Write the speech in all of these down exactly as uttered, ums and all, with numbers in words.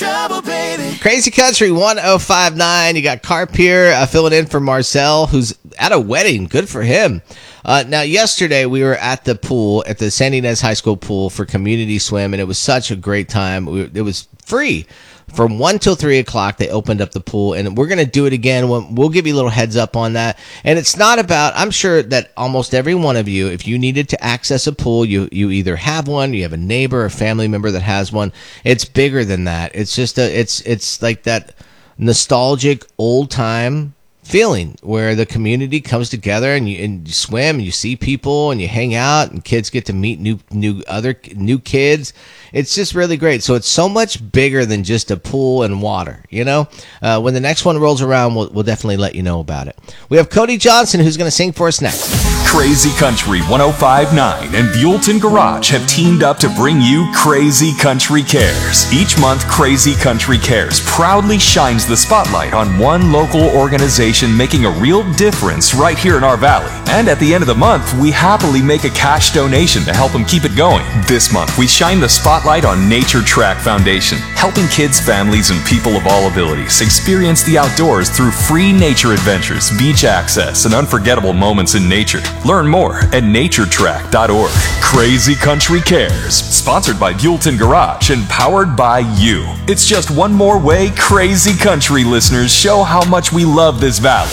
trouble, baby. Crazy Country one oh five point nine. You got Carp here uh, filling in for Marcel, who's at a wedding. Good for him. Uh, now, yesterday we were at the pool, at the Sandy Nez High School pool for community swim, and it was such a great time. We, it was free. From one till three o'clock, they opened up the pool, and we're going to do it again. We'll, we'll give you a little heads up on that. And it's not about, I'm sure that almost every one of you, if you needed to access a pool, you, you either have one, you have a neighbor or family member that has one. It's bigger than that. It's just a, it's, it's like that nostalgic old time feeling where the community comes together and you, and you swim and you see people and you hang out and kids get to meet new, new other new kids. It's just really great. So it's so much bigger than just a pool and water, you know? Uh, when the next one rolls around, we'll, we'll definitely let you know about it. We have Cody Johnson, who's going to sing for us next. Crazy Country one oh five point nine and Buellton Garage have teamed up to bring you Crazy Country Cares. Each month, Crazy Country Cares proudly shines the spotlight on one local organization making a real difference right here in our valley. And at the end of the month, we happily make a cash donation to help them keep it going. This month, we shine the spotlight on Nature Track Foundation, helping kids, families, and people of all abilities experience the outdoors through free nature adventures, beach access, and unforgettable moments in nature. Learn more at nature track dot org. Crazy Country Cares, sponsored by Buellton Garage and powered by you. It's just one more way Crazy Country listeners show how much we love this valley.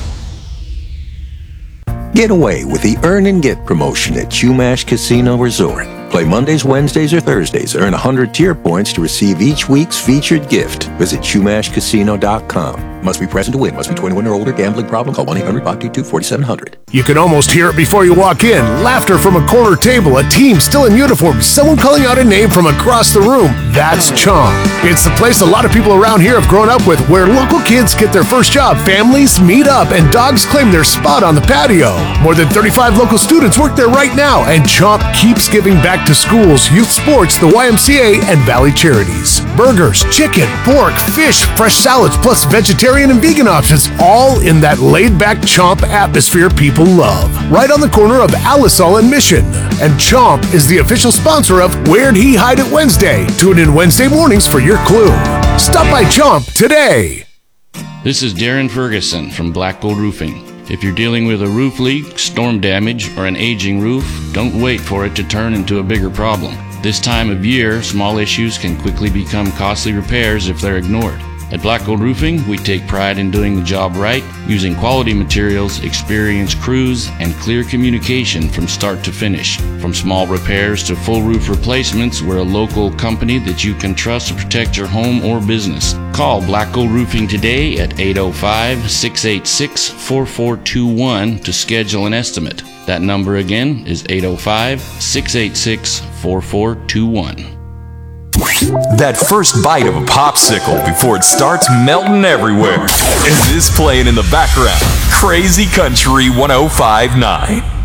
Get away with the Earn and Get promotion at Chumash Casino Resort. Play Mondays, Wednesdays, or Thursdays. Earn one hundred tier points to receive each week's featured gift. Visit chumash casino dot com. Must be present to win. Must be twenty-one or older. Gambling problem? Call one eight hundred five two two four seven zero zero. You can almost hear it before you walk in. Laughter from a corner table. A team still in uniform. Someone calling out a name from across the room. That's Chomp. It's the place a lot of people around here have grown up with, where local kids get their first job, families meet up, and dogs claim their spot on the patio. More than thirty-five local students work there right now, and Chomp keeps giving back to schools, youth sports, the Y M C A, and Valley Charities. Burgers, chicken, pork, fish, fresh salads, plus vegetarian and vegan options, all in that laid-back Chomp atmosphere people love. Right on the corner of Alisal and Mission. And Chomp is the official sponsor of Where'd He Hide It Wednesday. Tune in Wednesday mornings for your clue. Stop by Chomp today. This is Darren Ferguson from Black Gold Roofing. If you're dealing with a roof leak, storm damage, or an aging roof, don't wait for it to turn into a bigger problem. This time of year, small issues can quickly become costly repairs if they're ignored. At Black Gold Roofing, we take pride in doing the job right, using quality materials, experienced crews, and clear communication from start to finish. From small repairs to full roof replacements, we're a local company that you can trust to protect your home or business. Call Black Gold Roofing today at eight oh five, six eight six, four four two one to schedule an estimate. That number again is eight oh five, six eight six, four four two one. That first bite of a popsicle before it starts melting everywhere. And this playing in the background, Crazy Country one oh five point nine.